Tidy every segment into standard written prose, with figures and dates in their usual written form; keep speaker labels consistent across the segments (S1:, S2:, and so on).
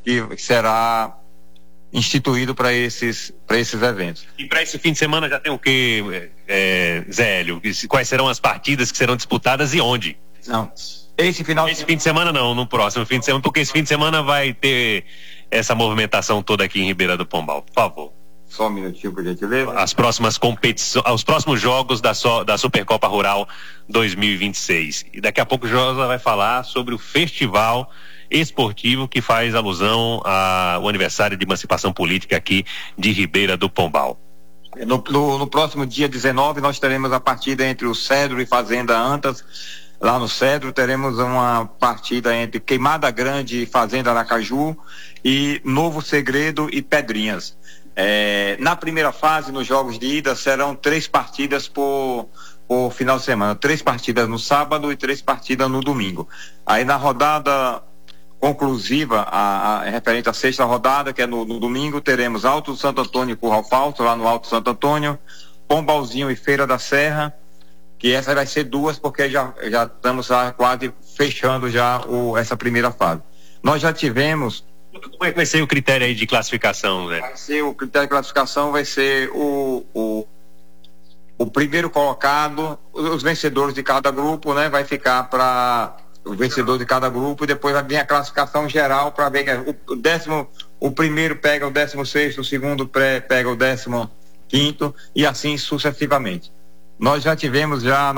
S1: que será instituído para esses eventos.
S2: E para esse fim de semana já tem o quê, Zé Hélio? Quais serão as partidas que serão disputadas e onde?
S1: Não, esse fim de semana
S2: não, no próximo fim de semana, porque esse fim de semana vai ter essa movimentação toda aqui em Ribeira do Pombal, por favor.
S1: Só um minutinho, por gentileza.
S2: As próximas competições, os próximos jogos da Supercopa Rural 2026. E daqui a pouco o Josa vai falar sobre o festival esportivo que faz alusão ao aniversário de emancipação política aqui de Ribeira do Pombal.
S1: No próximo dia 19 nós teremos a partida entre o Cedro e Fazenda Antas. Lá no Cedro teremos uma partida entre Queimada Grande e Fazenda Aracaju e Novo Segredo e Pedrinhas. Na primeira fase, nos jogos de ida, serão 3 partidas por final de semana, 3 partidas no sábado e 3 partidas no domingo. Aí na rodada conclusiva, referente à 6ª rodada, que é no domingo, teremos Alto Santo Antônio e Curral Falso, lá no Alto Santo Antônio, Pombalzinho e Feira da Serra, que essa vai ser 2, porque já estamos quase fechando já essa primeira fase. Nós já tivemos...
S2: Como é que vai ser o critério aí de classificação, velho?
S1: O critério de classificação vai ser o primeiro colocado, os vencedores de cada grupo, né? Vai ficar para o vencedor de cada grupo e depois vai vir a classificação geral para ver o primeiro pega o 16º, o segundo pega o 15º e assim sucessivamente. Nós tivemos já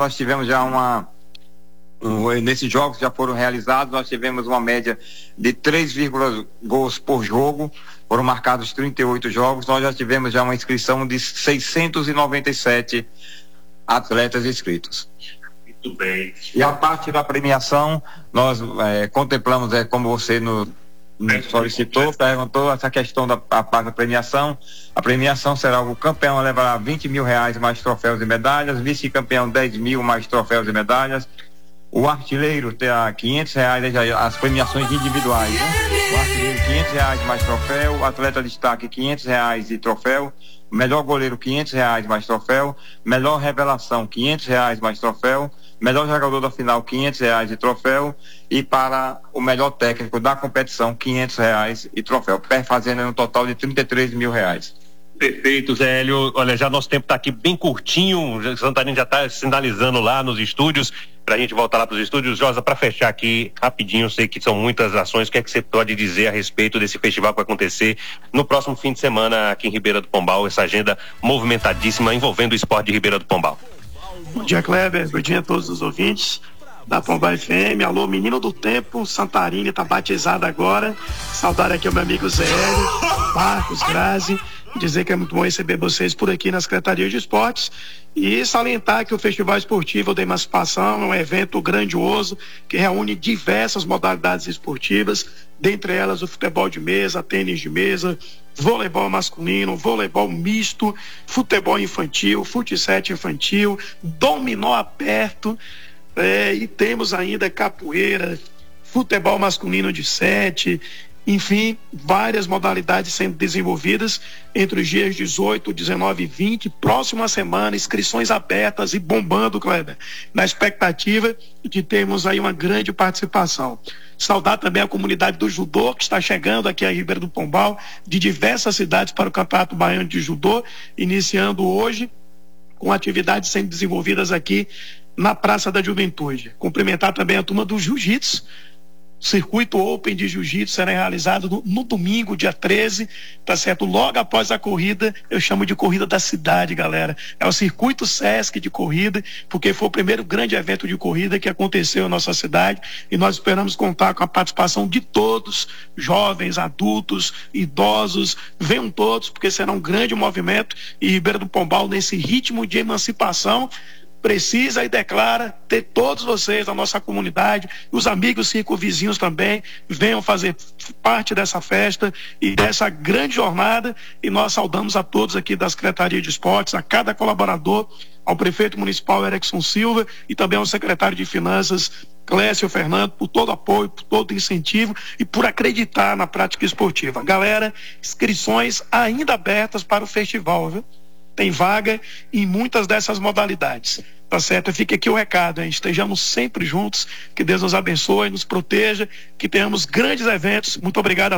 S1: nesses jogos que já foram realizados, nós tivemos uma média de 3, gols por jogo, foram marcados 38 jogos, nós já tivemos já uma inscrição de 697 atletas inscritos.
S2: Muito bem.
S1: E a parte da premiação, nós contemplamos, como você nos solicitou, perguntou essa questão da parte da premiação. A premiação será: o campeão levará R$20 mil mais troféus e medalhas, vice-campeão R$10 mil mais troféus e medalhas, o artilheiro terá R$500, as premiações individuais, né? O artilheiro R$500 mais troféu, o atleta de destaque R$500 de troféu, o melhor goleiro R$500 mais troféu, melhor revelação R$500 mais troféu, melhor jogador da final R$500 de troféu e para o melhor técnico da competição R$500 e troféu, fazendo um total de R$33 mil.
S2: Perfeito, Zé Hélio. Olha, já nosso tempo está aqui bem curtinho, o Santarém já está sinalizando lá nos estúdios para a gente voltar lá para os estúdios. Josa, para fechar aqui rapidinho, sei que são muitas ações, o que é que você pode dizer a respeito desse festival que vai acontecer no próximo fim de semana aqui em Ribeira do Pombal, essa agenda movimentadíssima envolvendo o esporte de Ribeira do Pombal?
S3: Bom dia, Kleber, bom dia a todos os ouvintes da Pombal FM. Alô, menino do tempo, Santarém está batizado agora. Saudar aqui o meu amigo Zé Hélio, Marcos, Grazi, dizer que é muito bom receber vocês por aqui na Secretaria de Esportes e salientar que o Festival Esportivo da Emancipação é um evento grandioso que reúne diversas modalidades esportivas, dentre elas o futebol de mesa, tênis de mesa, voleibol masculino, voleibol misto, futebol infantil, futsal infantil, dominó aberto, e temos ainda capoeira, futebol masculino de 7, enfim, várias modalidades sendo desenvolvidas entre os dias 18, 19 e 20, próxima semana, inscrições abertas e bombando, Kleber, na expectativa de termos aí uma grande participação. Saudar também a comunidade do judô que está chegando aqui a Ribeira do Pombal, de diversas cidades para o Campeonato Baiano de Judô, iniciando hoje com atividades sendo desenvolvidas aqui na Praça da Juventude. Cumprimentar também a turma do Jiu-Jitsu. Circuito Open de Jiu-Jitsu será realizado no domingo, dia 13, tá certo? Logo após a corrida, eu chamo de corrida da cidade, galera. É o Circuito Sesc de corrida, porque foi o primeiro grande evento de corrida que aconteceu na nossa cidade e nós esperamos contar com a participação de todos, jovens, adultos, idosos, venham todos, porque será um grande movimento e Ribeira do Pombal, nesse ritmo de emancipação, precisa e declara ter todos vocês da nossa comunidade, os amigos circunvizinhos também, venham fazer parte dessa festa e dessa grande jornada, e nós saudamos a todos aqui da Secretaria de Esportes, a cada colaborador, ao prefeito municipal Erickson Silva e também ao secretário de Finanças Clécio Fernando, por todo apoio, por todo incentivo e por acreditar na prática esportiva. Galera, inscrições ainda abertas para o festival, viu? Tem vaga em muitas dessas modalidades, tá certo? Fica aqui o recado, hein? Estejamos sempre juntos, que Deus nos abençoe, nos proteja, que tenhamos grandes eventos. Muito obrigado a